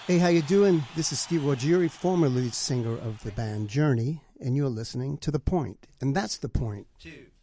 Hey, how you doing? This is Steve Ruggieri, former lead singer of the band Journey, and you're listening to The Point. And that's the point. 2